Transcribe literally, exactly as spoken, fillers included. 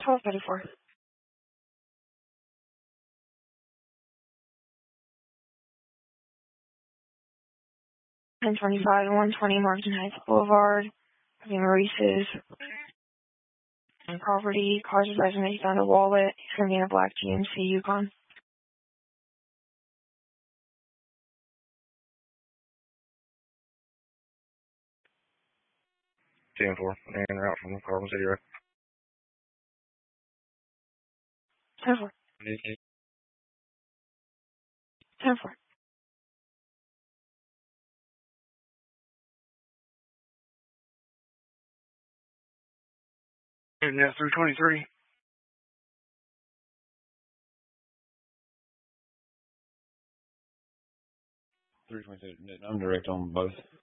twelve thirty-four. ten twenty-five and one twenty Martin Heights Boulevard. Having Maurice's and property. Cars advising that he found a wallet. He's going to be in a black G M C Yukon. ten four, en route from Carbon City Road. ten four. ten four. And yeah, three twenty-three. three twenty-three. I'm direct on both.